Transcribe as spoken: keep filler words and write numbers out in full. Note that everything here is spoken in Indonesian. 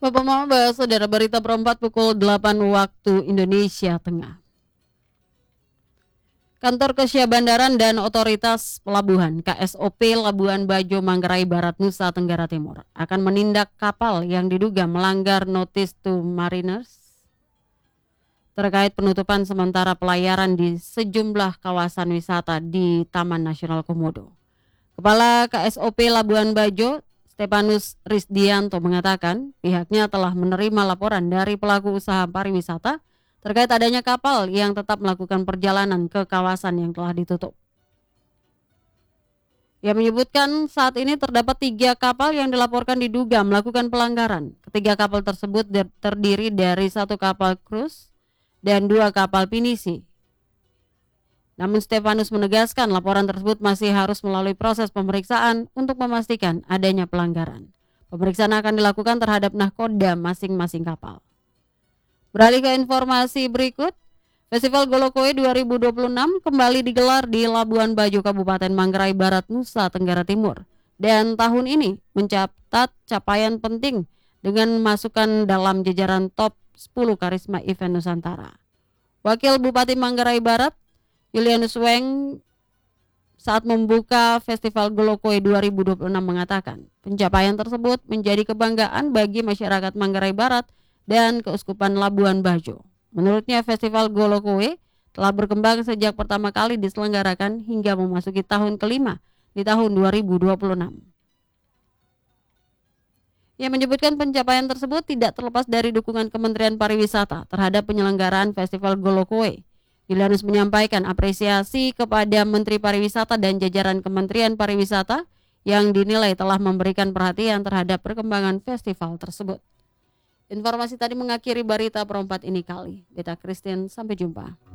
Bapak Mama, Saudara, berita perempat pukul delapan waktu Indonesia Tengah. Kantor Kesia Bandaran dan Otoritas Pelabuhan K S O P Labuan Bajo Manggarai Barat Nusa Tenggara Timur akan menindak kapal yang diduga melanggar Notice to Mariners terkait penutupan sementara pelayaran di sejumlah kawasan wisata di Taman Nasional Komodo. Kepala K S O P Labuan Bajo, Stefanus Risdianto, mengatakan pihaknya telah menerima laporan dari pelaku usaha pariwisata terkait adanya kapal yang tetap melakukan perjalanan ke kawasan yang telah ditutup. Ia menyebutkan saat ini terdapat tiga kapal yang dilaporkan diduga melakukan pelanggaran. Ketiga kapal tersebut terdiri dari satu kapal cruise dan dua kapal pinisi. Namun Stefanus menegaskan laporan tersebut masih harus melalui proses pemeriksaan untuk memastikan adanya pelanggaran. Pemeriksaan akan dilakukan terhadap nahkoda masing-masing kapal. Beralih ke informasi berikut, Festival Golokoe dua ribu dua puluh enam kembali digelar di Labuan Bajo, Kabupaten Manggarai Barat, Nusa Tenggara Timur. Dan tahun ini mencatat capaian penting dengan masukkan dalam jajaran top sepuluh karisma event Nusantara. Wakil Bupati Manggarai Barat, Julianus Weng, saat membuka Festival Golokoe dua ribu dua puluh enam mengatakan, pencapaian tersebut menjadi kebanggaan bagi masyarakat Manggarai Barat dan Keuskupan Labuan Bajo. Menurutnya Festival Golokoe telah berkembang sejak pertama kali diselenggarakan hingga memasuki tahun kelima di tahun dua ribu dua puluh enam. Ia menyebutkan pencapaian tersebut tidak terlepas dari dukungan Kementerian Pariwisata terhadap penyelenggaraan Festival Golokoe. Julianus menyampaikan apresiasi kepada Menteri Pariwisata dan jajaran Kementerian Pariwisata yang dinilai telah memberikan perhatian terhadap perkembangan festival tersebut. Informasi tadi mengakhiri berita perempat ini kali. Beta Christian, sampai jumpa.